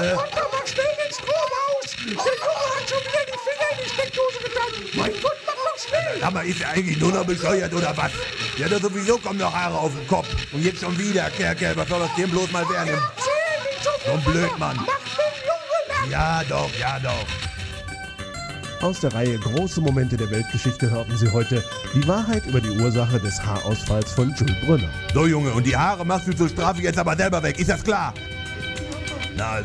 Vater, mach schnell den Strom aus! Der Junge hat schon wieder die Finger in die Steckdose getan! Mein Gott, mach doch schnell! Aber ist er eigentlich nur noch bescheuert oder was? Ja, da sowieso kommen noch Haare auf den Kopf. Und jetzt schon wieder, Kerkel, was soll das dem bloß mal werden? Erzähl nicht so viel! So ein Blödmann. Mach den Junge lang! Ja doch, ja doch. Aus der Reihe Große Momente der Weltgeschichte hörten Sie heute die Wahrheit über die Ursache des Haarausfalls von Jules Brünner. So Junge, und die Haare machst du zur Strafe jetzt aber selber weg, ist das klar? Na